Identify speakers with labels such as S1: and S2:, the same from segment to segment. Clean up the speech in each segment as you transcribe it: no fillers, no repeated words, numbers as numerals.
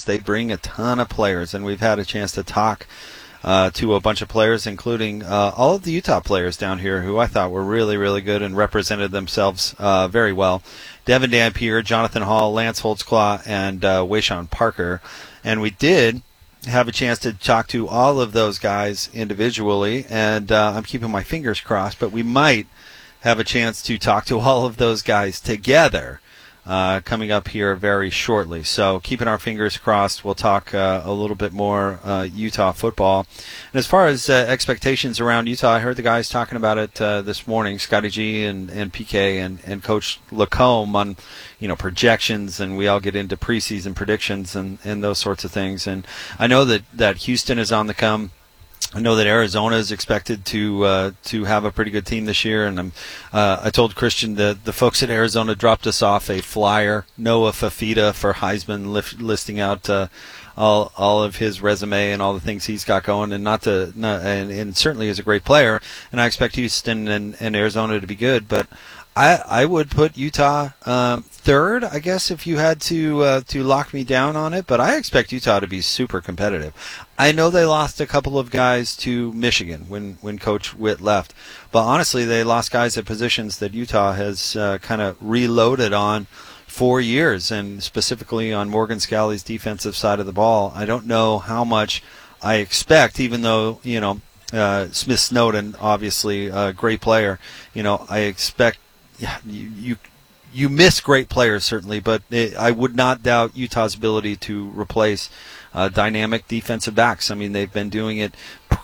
S1: They bring a ton of players, and we've had a chance to talk to a bunch of players, including all of the Utah players down here who I thought were really, really good and represented themselves very well. Devin Dampier, Jonathan Hall, Lance Holtzclaw, and Wayshawn Parker. And we did have a chance to talk to all of those guys individually, and I'm keeping my fingers crossed, but we might have a chance to talk to all of those guys together coming up here very shortly. So keeping our fingers crossed, we'll talk a little bit more Utah football. And as far as expectations around Utah, I heard the guys talking about it this morning, Scotty G and PK and Coach Lacombe on projections, and we all get into preseason predictions and those sorts of things. And I know that Houston is on the come. I know that Arizona is expected to have a pretty good team this year, and I told Christian that the folks at Arizona dropped us off a flyer, Noah Fafita for Heisman, listing out all of his resume and all the things he's got going, and certainly is a great player. And I expect Houston and Arizona to be good, but I would put Utah third, I guess, if you had to lock me down on it. But I expect Utah to be super competitive. I know they lost a couple of guys to Michigan when Coach Witt left, but honestly, they lost guys at positions that Utah has kind of reloaded on for years, and specifically on Morgan Scalley's defensive side of the ball. I don't know how much I expect, even though Smith Snowden, obviously a great player. I expect. Yeah, you miss great players, certainly, but I would not doubt Utah's ability to replace dynamic defensive backs. I mean, they've been doing it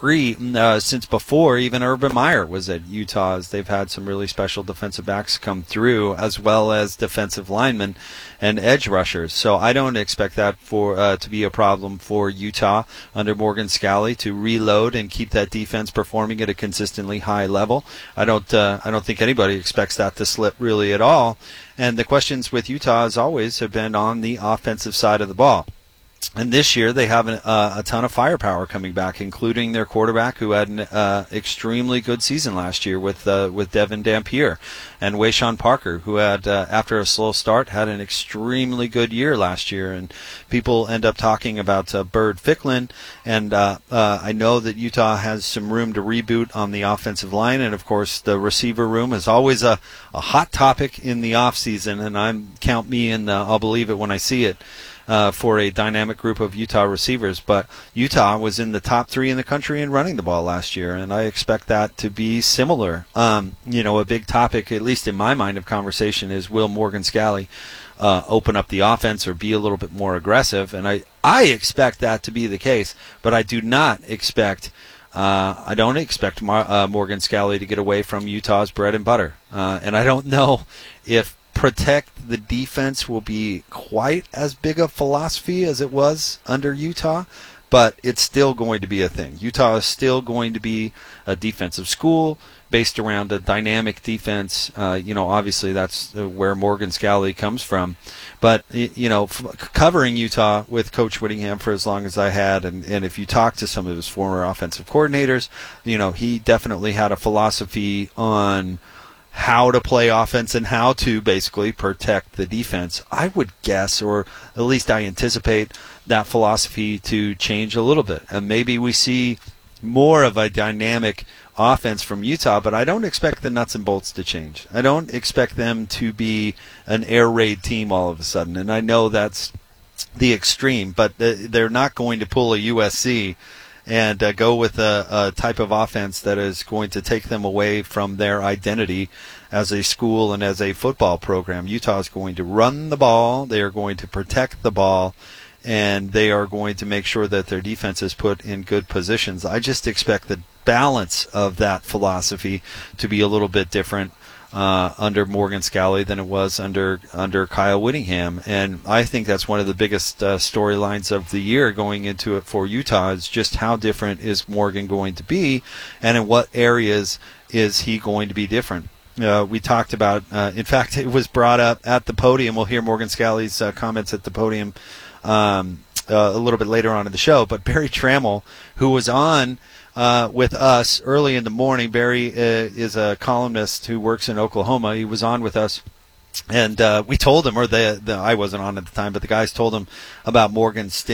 S1: since before even Urban Meyer was at Utah. As they've had some really special defensive backs come through, as well as defensive linemen and edge rushers. So I don't expect that to be a problem for Utah under Morgan Scalley to reload and keep that defense performing at a consistently high level. I don't think anybody expects that to slip really at all. And the questions with Utah, as always, have been on the offensive side of the ball. And this year they have a ton of firepower coming back, including their quarterback, who had an extremely good season last year with Devin Dampier, and Wayshawn Parker, who had, after a slow start, had an extremely good year last year. And people end up talking about Bird Ficklin, and I know that Utah has some room to reboot on the offensive line, and of course the receiver room is always a hot topic in the offseason, and count me in. I'll believe it when I see it. For a dynamic group of Utah receivers. But Utah was in the top 3 in the country in running the ball last year, and I expect that to be similar. A big topic, at least in my mind, of conversation is, will Morgan Scalley open up the offense or be a little bit more aggressive? And I expect that to be the case, but I do not expect Morgan Scalley to get away from Utah's bread and butter. And I don't know if protect the defense will be quite as big a philosophy as it was under Utah, but it's still going to be a thing. Utah is still going to be a defensive school based around a dynamic defense. Obviously that's where Morgan Scalley comes from. But, covering Utah with Coach Whittingham for as long as I had, and if you talk to some of his former offensive coordinators, he definitely had a philosophy on how to play offense and how to basically protect the defense. I would guess, or at least I anticipate, that philosophy to change a little bit. And maybe we see more of a dynamic offense from Utah, but I don't expect the nuts and bolts to change. I don't expect them to be an air raid team all of a sudden. And I know that's the extreme, but they're not going to pull a USC and go with a type of offense that is going to take them away from their identity as a school and as a football program. Utah is going to run the ball, they are going to protect the ball, and they are going to make sure that their defense is put in good positions. I just expect the balance of that philosophy to be a little bit different under Morgan Scalley than it was under Kyle Whittingham. And I think that's one of the biggest storylines of the year going into it for Utah, is just how different is Morgan going to be, and in what areas is he going to be different. We talked about, in fact, it was brought up at the podium. We'll hear Morgan Scalley's comments at the podium a little bit later on in the show, but Barry Trammell, who was on with us early in the morning. Barry is a columnist who works in Oklahoma. He was on with us, and we told him, or I wasn't on at the time, but the guys told him about Morgan's stint